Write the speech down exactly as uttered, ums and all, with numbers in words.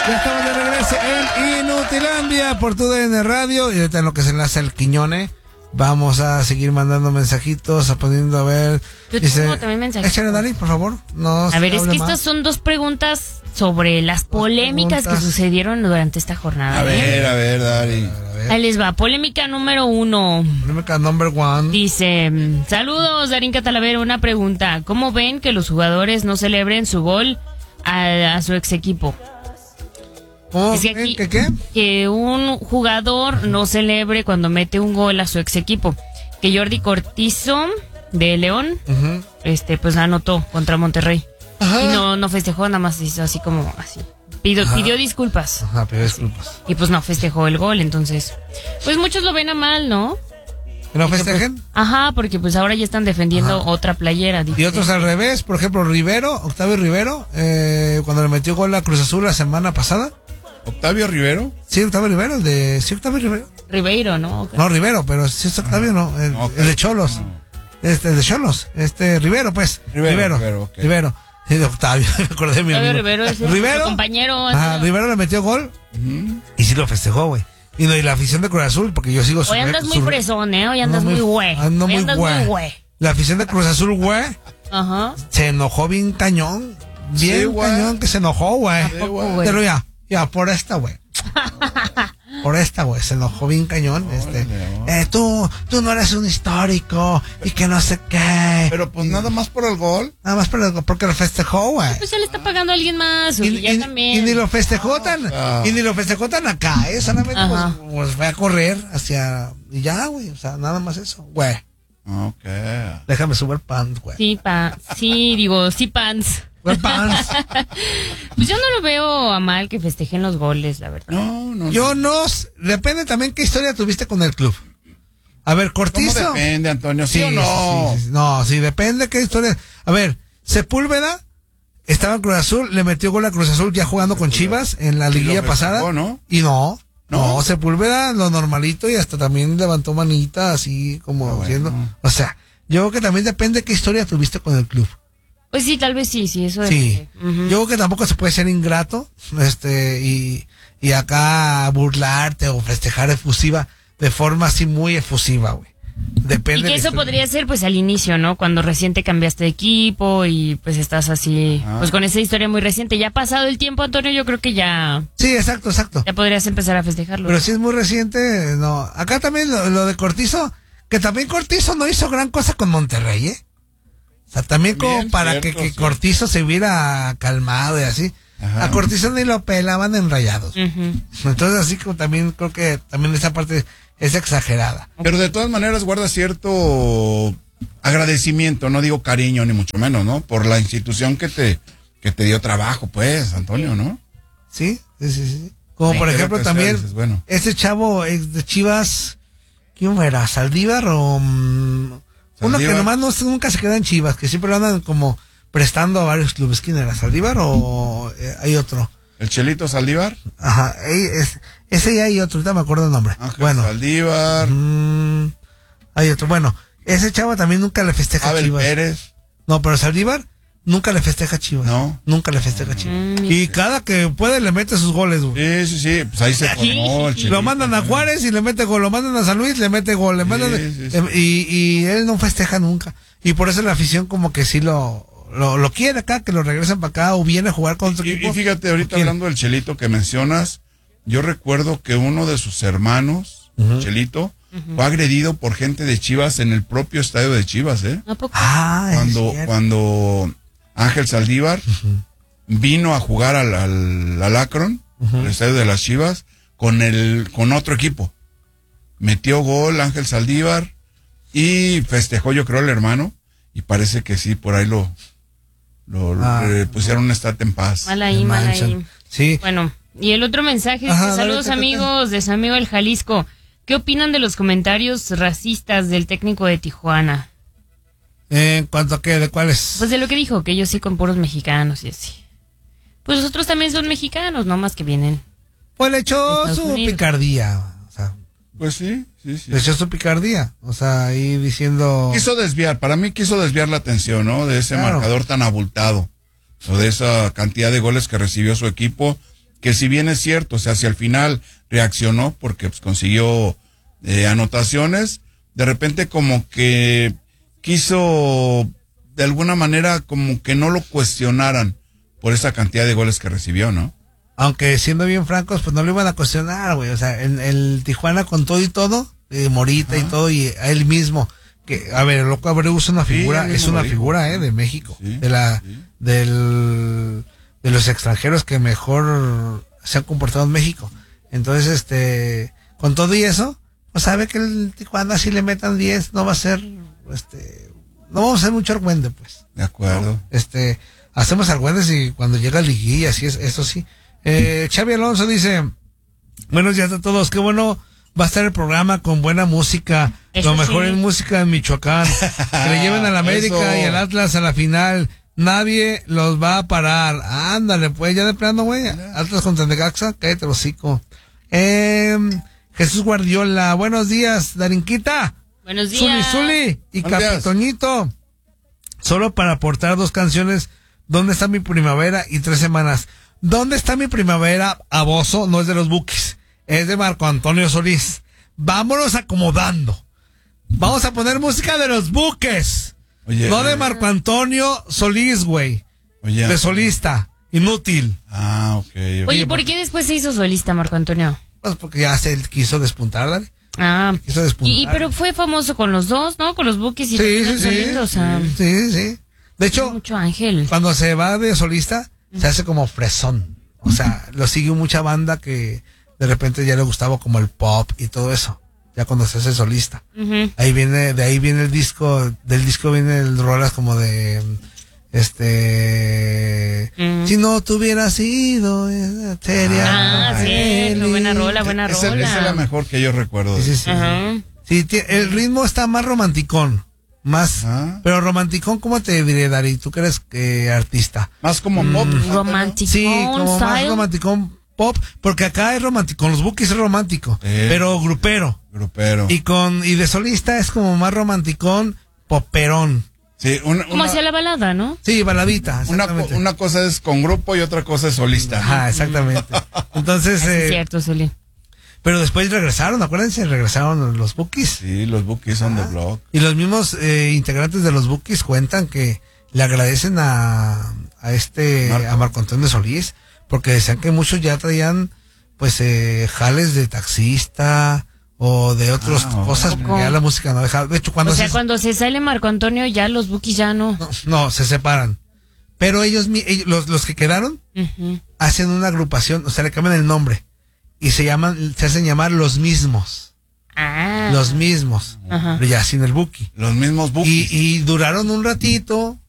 Ya estamos de regreso en Inutilandia por tu D N Radio. Y ahorita en lo que se enlaza el Quiñone, vamos a seguir mandando mensajitos, a poniendo a ver. Yo dice, tengo también mensajitos. Échale, Dani, por favor. No a ver, es que más. estas son dos preguntas sobre las polémicas preguntas. que sucedieron durante esta jornada. A ¿eh? ver, a ver, Dani. Ahí les va, polémica número uno. Polémica number one. Dice, saludos, Darín Catalavera, una pregunta. ¿Cómo ven que los jugadores no celebren su gol a, a su ex equipo? ¿Cómo? Es que aquí- ¿Qué, qué? Que un jugador no celebre cuando mete un gol a su ex equipo. Que Jordi Cortizo de León, Uh-huh. este, pues anotó contra Monterrey. Ajá. Y no, no festejó, nada más hizo así como así. Pidió, Ajá. pidió disculpas. Ajá, pido disculpas. Y pues no festejó el gol, entonces. Pues muchos lo ven a mal, ¿no? ¿Que no festejen? Ajá, porque pues ahora ya están defendiendo Ajá. otra playera. Y dice. otros al revés, por ejemplo, Rivero, Octavio Rivero, eh, cuando le metió gol a Cruz Azul la semana pasada. Octavio Rivero. Sí, Octavio Rivero, el de... Sí, Octavio Rivero. Ribeiro, ¿no? No, Rivero, pero sí es Octavio, no. El, No, el de Cholos. Este, el de Cholos. Este, Rivero, pues. Rivero, Rivero. Rivero, ok. Rivero. Sí, de Octavio. Me acordé de mi Octavio amigo. Rivero es el- Rivero. su compañero. Ajá, Rivero le metió gol Ujú. y sí lo festejó, güey. Y, no, y la afición de Cruz Azul, porque yo sigo su... Hoy andas muy su- fresón, ¿eh? Hoy andas Ando muy güey. Ando Hoy muy andas güey. muy güey. La afición de Cruz Azul, güey, Ajá. se enojó bien cañón. Bien Sí, güey. cañón que se enojó, güey. Sí, güey. güey? Pero ya, ya, por esta, güey. Por esta, güey, se enojó bien cañón. Este, Órale, eh, tú, tú no eres un histórico y que no sé qué. Pero pues nada más por el gol. Nada más por- porque lo festejó, güey. Pues ya le está pagando a alguien más. Y, Y, ya y- también. y ni lo festejó tan, Ah. y ni lo festejó tan acá, eh, solamente Ajá. pues, pues fue a correr hacia, y ya, güey, o sea, nada más eso, güey. Ok. Déjame subir pants, güey. Sí, pa. Sí, digo, sí, pants. Güey, pants. Pues yo no lo veo a mal que festejen los goles, la verdad. No, no. Yo no, s- depende también qué historia tuviste con el club. A ver, ¿Cómo Cortizo. depende, Antonio? ¿Sí, Sí, o no? sí, sí, sí. No, sí, depende qué historia. A ver, Sepúlveda estaba en Cruz Azul, le metió gol a Cruz Azul ya jugando con Chivas en la Y lo liguilla festejó, pasada. ¿no? Y no, no, ¿No? Sepúlveda lo normalito y hasta también levantó manita así como Ah, bueno. diciendo. O sea, yo creo que también depende qué historia tuviste con el club. Pues sí, tal vez sí, sí, eso Sí, depende. Ujú. yo creo que tampoco se puede ser ingrato, este, y, y acá burlarte o festejar efusiva de forma así muy efusiva, güey. Depende. Y que de eso la podría ser pues al inicio, ¿no? Cuando recién te cambiaste de equipo y pues estás así, Ah. pues con esa historia muy reciente. Ya ha pasado el tiempo, Antonio, yo creo que ya, Sí, exacto, exacto. ya podrías empezar a festejarlo. Pero si es muy reciente, no. Acá también lo, lo de Cortizo, que también Cortizo no hizo gran cosa con Monterrey, ¿eh? O sea, también como Bien, para cierto, que, que sí. Cortizo se hubiera calmado y así. Ajá. A Cortizo ni lo pelaban en Rayados. Ujú. Entonces así como también creo que también esa parte es exagerada. Pero de todas maneras guarda cierto agradecimiento, no digo cariño ni mucho menos, ¿no? Por la institución que te que te dio trabajo, pues, Antonio, ¿no? ¿Sí? Sí, sí, sí. Como Sí, por quiero ejemplo que sea, también dices, bueno. ese chavo ex de Chivas, ¿quién era? ¿Saldívar o...? mm, uno que Saldívar. nomás no, nunca se queda en Chivas, que siempre lo andan como prestando a varios clubes. ¿Quién era? ¿Saldívar o eh, hay otro? El Chelito Saldívar. Ajá, eh, es- ese ya hay otro, ahorita me acuerdo el nombre. Ángel bueno, Saldívar. mm, hay otro. Bueno, ese chavo también nunca le festeja a Abel Chivas. Pérez. No, pero Saldívar nunca le festeja a Chivas. No. Nunca le festeja a Chivas. Mm, Y cada que puede le mete sus goles, güey. Sí, sí, sí, pues ahí se formó el Chelito. Lo mandan a Juárez y le mete gol, lo mandan a San Luis, le mete gol, le mandan sí, sí. em, Y, y él no festeja nunca. Y por eso la afición como que sí lo, lo, lo quiere acá, que lo regresen para acá o viene a jugar con su Y, equipo. y fíjate, Lo ahorita quiere. hablando del Chelito que mencionas, yo recuerdo que uno de sus hermanos, Ujú. Chelito, fue agredido por gente de Chivas en el propio estadio de Chivas, ¿eh? ¿A poco? Ah, es Cuando, cierto. cuando Ángel Saldívar vino a jugar al, al, al Akron, al estadio de las Chivas, con el, con otro equipo. Metió gol Ángel Saldívar y festejó, yo creo, el hermano, y parece que sí, por ahí lo, lo Ah, le pusieron un estate en paz. Mal ahí, mal ahí. Manchan. Sí. Bueno, y el otro mensaje Ajá, dice, dale, saludos tete. amigos de San Miguel Jalisco. ¿Qué opinan de los comentarios racistas del técnico de Tijuana? ¿En cuanto a qué? ¿De cuáles? Pues de lo que dijo, que ellos sí con puros mexicanos y así. Pues los otros también son mexicanos, no más que vienen. Pues le echó Estados su Unidos. picardía. O sea, Pues sí, sí, sí. le echó su picardía. O sea, ahí diciendo... Quiso desviar, para mí quiso desviar la atención, ¿no? De ese Claro. marcador tan abultado, o de esa cantidad de goles que recibió su equipo, que si bien es cierto, o sea, si al final reaccionó porque pues, consiguió eh, anotaciones, de repente como que quiso de alguna manera como que no lo cuestionaran por esa cantidad de goles que recibió, ¿no? Aunque siendo bien francos, pues no lo iban a cuestionar, güey. O sea, el, el Tijuana con todo y todo, eh, Morita ah. y todo, y a él mismo, que, a ver, el Loco Abreu es una figura, sí, es una figura, eh, de México, sí, de la, sí. del, de los extranjeros que mejor se han comportado en México. Entonces, este, con todo y eso, pues sabe que el Tijuana si le metan diez, no va a ser, este, no vamos a hacer mucho argüende, pues. De acuerdo. ¿No? Este, hacemos argüendes y cuando llega el liguilla, así es, eso sí. Eh, Xavi Alonso dice, buenos días a todos, qué bueno va a estar el programa con buena música, eso lo mejor sí. en música en Michoacán, que le lleven a la América y al Atlas a la final, nadie los va a parar, ándale pues, ya de plano güey, Atlas contra Necaxa, cállate el hocico. Eh, Jesús Guardiola, buenos días, Darinquita, buenos días, Zuli Zuli y Capitoñito, solo para aportar dos canciones, ¿dónde está mi primavera? Y tres semanas. ¿Dónde está mi primavera? Aboso, no es de los Bukis, es de Marco Antonio Solís. Vámonos acomodando. Vamos a poner música de los Buques. Oye, no de Marco Antonio Solís, güey. Oye, de solista, inútil. Ah, ok. okay. Oye, ¿por qué después se hizo solista Marco Antonio? Pues porque ya se quiso despuntar, ¿vale? Ah, quiso despuntar. Y, pero fue famoso con los dos, ¿no? Con los Buques y sí, los sí, sí, sonidos, sí, o sea, sí, sí. De hecho, mucho ángel. Cuando se va de solista, se hace como fresón. O sea, lo sigue mucha banda que de repente ya le gustaba como el pop y todo eso. Ya cuando se hace solista. Uh-huh. Ahí viene, de ahí viene el disco, del disco viene el rolas como de, este, uh-huh. si no tuviera sido, sería. Ah, sí, buena rola, buena esa, rola. Esa es la mejor que yo recuerdo. Sí, sí, sí. Uh-huh. Sí, el ritmo está más romanticón. Más, ¿ah? Pero romanticón, ¿cómo te diré, Dari? ¿Tú que eres eh, artista? Más como mm, pop. Romanticón. Sí, como style. Más romanticón pop, porque acá es romántico, con los Bukis es romántico, sí, pero grupero. Grupero. Y con, y de solista es como más romanticón, poperón. Sí, una, como una, hacia la balada, ¿no? Sí, baladita. Una, una cosa es con grupo y otra cosa es solista. Ajá, exactamente. Entonces, es eh, cierto, Zuli. Pero después regresaron, acuérdense, regresaron los Bukis. Sí, los Bukis son ah. de blog. Y los mismos eh, integrantes de los Bukis cuentan que le agradecen a, a este, Marco. a Marco Antonio Solís, porque decían que muchos ya traían, pues, eh, jales de taxista o de otras ah, cosas, okay. porque ya la música no deja. De hecho, cuando o sea, se, cuando se sale Marco Antonio, ya los Bukis ya no. No, no se separan. Pero ellos, ellos los, los que quedaron, uh-huh. hacen una agrupación, o sea, le cambian el nombre. Y se llaman, se hacen llamar los mismos. Ah. Los mismos. Ajá. Pero ya sin el Buki. Los mismos Bukis. Y, y duraron un ratito,